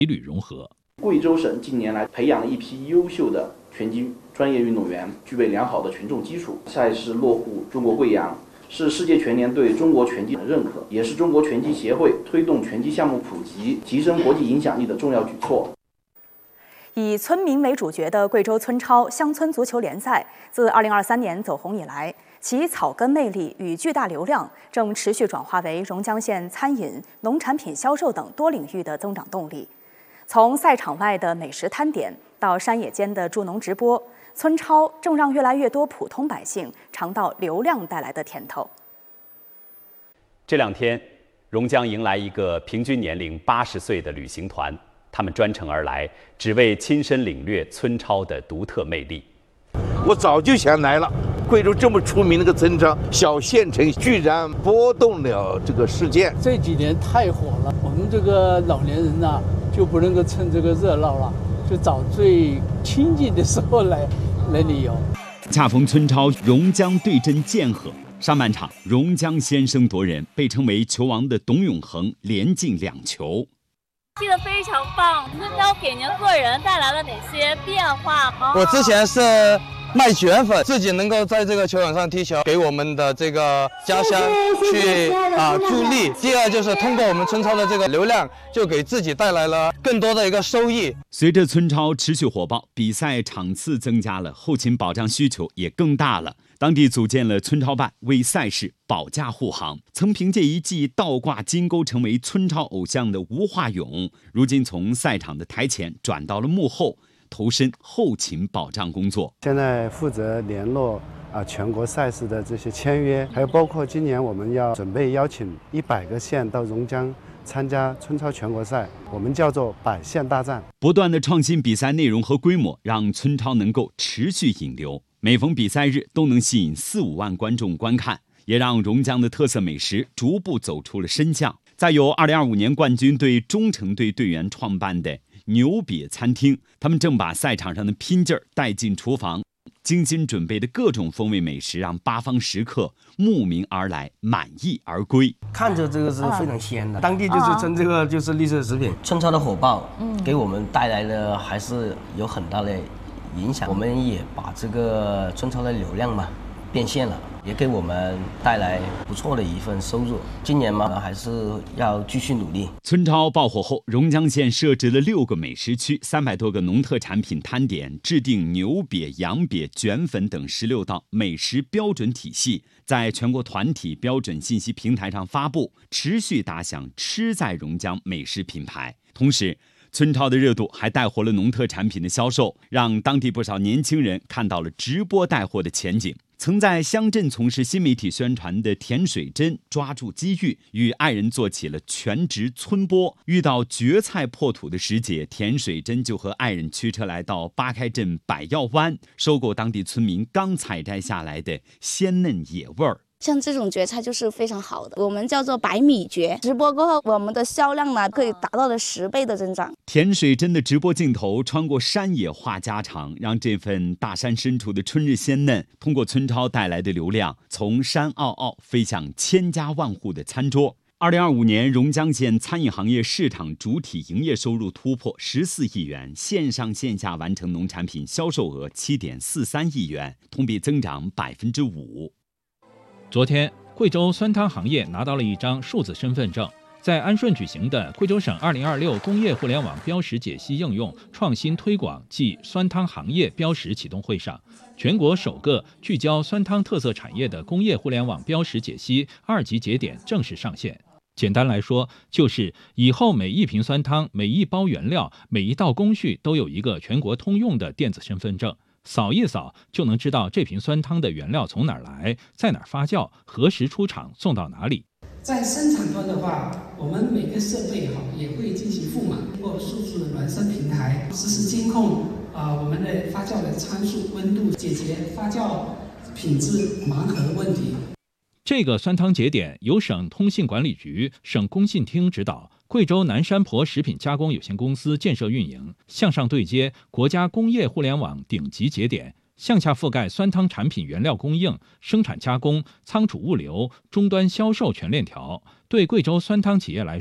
履融合。 贵州省近年来培养了一批优秀的拳击专业运动员，具备良好的群众基础，赛事落户中国贵阳，是世界拳联对中国拳击的认可，也是中国拳击协会推动拳击项目普及、提升国际影响力的重要举措。 以村民为主角的贵州村超乡村足球联赛，自2023年走红以来，其草根魅力与巨大流量正持续转化为榕江县餐饮、农产品销售等多领域的增长动力。从赛场外的美食摊点到山野间的助农直播，村超正让越来越多普通百姓尝到流量带来的甜头。 这2天，榕江迎来一个平均年龄80岁的旅行团，他们专程而来，只为亲身领略村超的独特魅力。 我早就想来了，贵州这么出名的个村超，小县城居然拨动了这个事件。 这几年太火了，我们这个老年人呐，就不能够趁这个热闹了，就找最清静的时候来旅游。 恰逢村超榕江对阵建河，上半场榕江先声夺人，被称为球王的董永恒连进2球。 踢得非常棒，村超给您个人带来了哪些变化吗？ 我之前是卖卷粉，自己能够在这个球场上踢球，给我们的这个家乡去助力。第二就是通过我们村超的这个流量，就给自己带来了更多的一个收益。 随着村超持续火爆，比赛场次增加了，后勤保障需求也更大了。当地组建了村超办，为赛事保驾护航。曾凭借一记倒挂金钩成为村超偶像的吴化勇，如今从赛场的台前转到了幕后，投身后勤保障工作。 现在负责联络全国赛事的这些签约，还有包括今年我们要准备邀请100个县到榕江参加村超全国赛，我们叫做百县大战。 不断的创新比赛内容和规模，让村超能够持续引流。每逢比赛日都能吸引4-5万观众观看，也让榕江的特色美食逐步走出了身价。再有2025年冠军队中城队队员创办的牛瘪餐厅，他们正把赛场上的拼劲儿带进厨房，精心准备的各种风味美食让八方食客慕名而来，满意而归。 看着这个是非常鲜的，当地就是称这个就是绿色食品。村超的火爆，给我们带来了还是有很大的影响。我们也把这个村超的流量嘛变现了，也给我们带来不错的一份收入。今年嘛，还是要继续努力。 村超爆火后，榕江县设置了6个美食区，300多个农特产品摊点，制定牛瘪、羊瘪、卷粉等16道美食标准体系，在全国团体标准信息平台上发布，持续打响吃在榕江美食品牌。同时，村超的热度还带火了农特产品的销售，让当地不少年轻人看到了直播带货的前景。曾在乡镇从事新媒体宣传的田水珍抓住机遇，与爱人做起了全职村播。遇到蕨菜破土的时节，田水珍就和爱人驱车来到八开镇百药湾，收购当地村民刚采摘下来的鲜嫩野味儿。 像这种蕨菜就是非常好的，我们叫做白米蕨。直播过后，我们的销量呢可以达到了10倍的增长。 田水珍的直播镜头穿过山野话家常，让这份大山深处的春日鲜嫩，通过村超带来的流量，从山坳坳飞向千家万户的餐桌。2025年，榕江县餐饮行业市场主体营业收入突破14亿元，线上线下完成农产品销售额7.43亿元，同比增长5%。昨天，贵州酸汤行业拿到了一张数字身份证。在安顺举行的贵州省2026工业互联网标识解析应用创新推广暨酸汤行业标识启动会上，全国首个聚焦酸汤特色产业的工业互联网标识解析2级节点正式上线。简单来说，就是以后每一瓶酸汤、每一包原料、每一道工序都有一个全国通用的电子身份证。扫一扫就能知道这瓶酸汤的原料从哪儿来，在哪儿发酵，何时出厂，送到哪里。 在生产端的话，我们每个设备也会进行覆码，通过数字孪生平台实时监控我们的发酵的参数、温度，解决发酵品质盲盒的问题。 这个酸汤节点由省通信管理局、省工信厅指导，贵州南山坡食品加工有限公司建设运营，向上对接国家工业互联网顶级节点，向下覆盖酸汤产品原料供应、生产加工、仓储物流、终端销售全链条。对贵州酸汤企业来说，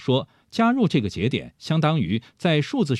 加入这个节点，相当于在数字